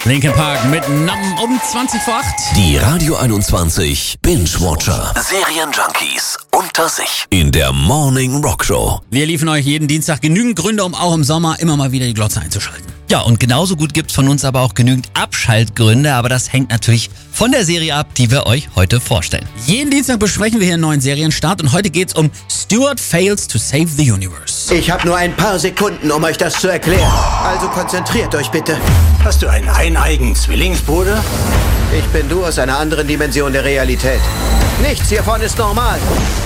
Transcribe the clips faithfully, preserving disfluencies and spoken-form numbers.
Linkin Park mit Numb um zwanzig vor acht. Die Radio einundzwanzig Binge-Watcher. Serienjunkies unter sich in der Morning Rock Show. Wir liefern euch jeden Dienstag genügend Gründe, um auch im Sommer immer mal wieder die Glotze einzuschalten. Ja, und genauso gut gibt's von uns aber auch genügend Abschaltgründe, aber das hängt natürlich von der Serie ab, die wir euch heute vorstellen. Jeden Dienstag besprechen wir hier einen neuen Serienstart und heute geht's um Stuart Fails to Save the Universe. Ich habe nur ein paar Sekunden, um euch das zu erklären. Also konzentriert euch bitte. Hast du einen eineigen Zwillingsbruder? Ich bin du aus einer anderen Dimension der Realität. Nichts hiervon ist normal.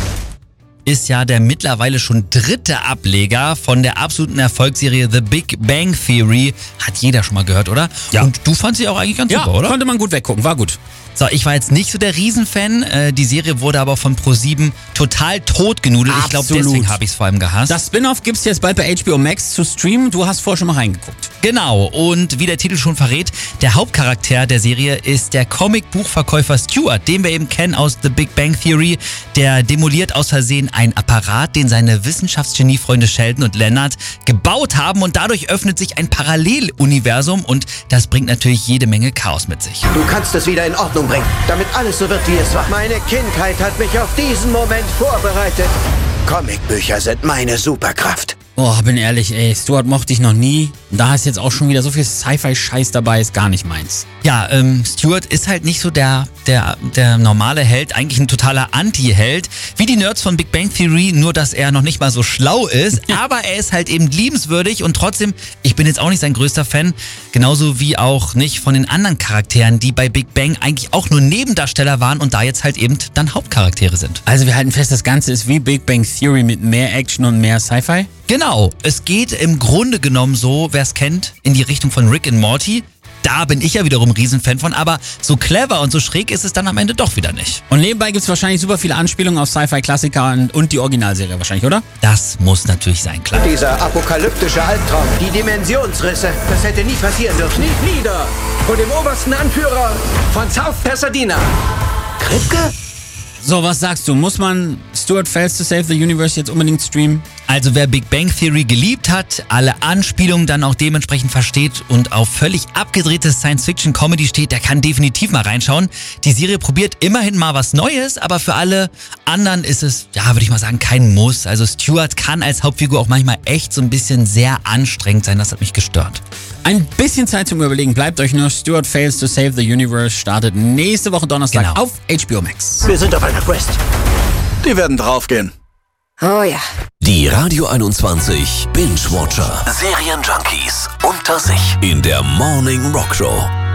Ist ja der mittlerweile schon dritte Ableger von der absoluten Erfolgsserie The Big Bang Theory. Hat jeder schon mal gehört, oder? Ja. Und du fandst sie auch eigentlich ganz Ja, super, oder? konnte man gut weggucken, war gut. So, ich war jetzt nicht so der Riesenfan. Äh, die Serie wurde aber von ProSieben total totgenudelt. Ich glaube, Absolut. deswegen habe ich es vor allem gehasst. Das Spin-Off gibt's jetzt bald bei H B O Max zu streamen. Du hast vorher schon mal reingeguckt. Genau, und wie der Titel schon verrät, der Hauptcharakter der Serie ist der Comic-Buchverkäufer Stuart, den wir eben kennen aus The Big Bang Theory. Der demoliert aus Versehen einen Apparat, den seine Wissenschaftsgeniefreunde Sheldon und Leonard gebaut haben, und dadurch öffnet sich ein Paralleluniversum und das bringt natürlich jede Menge Chaos mit sich. Du kannst es wieder in Ordnung bringen, damit alles so wird, wie es war. Meine Kindheit hat mich auf diesen Moment vorbereitet. Comicbücher sind meine Superkraft. Oh, bin ehrlich, ey, Stuart mochte ich noch nie. Da ist jetzt auch schon wieder so viel Sci-Fi-Scheiß dabei, ist gar nicht meins. Ja, ähm, Stuart ist halt nicht so der, der, der normale Held, eigentlich ein totaler Anti-Held, wie die Nerds von Big Bang Theory, nur dass er noch nicht mal so schlau ist, aber er ist halt eben liebenswürdig und trotzdem, ich bin jetzt auch nicht sein größter Fan, genauso wie auch nicht von den anderen Charakteren, die bei Big Bang eigentlich auch nur Nebendarsteller waren und da jetzt halt eben dann Hauptcharaktere sind. Also wir halten fest, das Ganze ist wie Big Bang Theory mit mehr Action und mehr Sci-Fi? Genau, es geht im Grunde genommen so, wer es kennt, in die Richtung von Rick and Morty. Da bin ich ja wiederum Riesenfan von, aber so clever und so schräg ist es dann am Ende doch wieder nicht. Und nebenbei gibt's wahrscheinlich super viele Anspielungen auf Sci-Fi-Klassiker und, und die Originalserie wahrscheinlich, oder? Das muss natürlich sein, klar. Dieser apokalyptische Albtraum, die Dimensionsrisse, das hätte nie passieren dürfen. Kniet nieder vor dem obersten Anführer von South Pasadena. Kripke? So, was sagst du? Muss man Stuart Fails to Save the Universe jetzt unbedingt streamen? Also wer Big Bang Theory geliebt hat, alle Anspielungen dann auch dementsprechend versteht und auf völlig abgedrehte Science-Fiction-Comedy steht, der kann definitiv mal reinschauen. Die Serie probiert immerhin mal was Neues, aber für alle anderen ist es, ja, würde ich mal sagen, kein Muss. Also Stuart kann als Hauptfigur auch manchmal echt so ein bisschen sehr anstrengend sein, das hat mich gestört. Ein bisschen Zeit zum Überlegen bleibt euch nur. Stuart Fails to Save the Universe startet nächste Woche Donnerstag Genau. auf H B O Max. Wir sind auf einer Quest. Die werden draufgehen. Oh ja. Die Radio einundzwanzig Binge-Watcher. Serienjunkies unter sich in der Morning Rock Show.